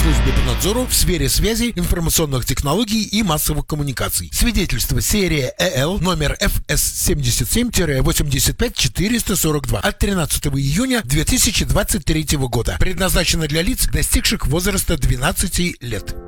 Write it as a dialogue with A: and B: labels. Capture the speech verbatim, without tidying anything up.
A: службе по надзору в сфере связи, информационных технологий и массовых коммуникаций. Свидетельство серия ЭЛ номер эф эс семьдесят семь восемьдесят пять четыреста сорок два от тринадцатого июня две тысячи двадцать третьего года. Предназначено для лиц, достигших возраста двенадцати лет.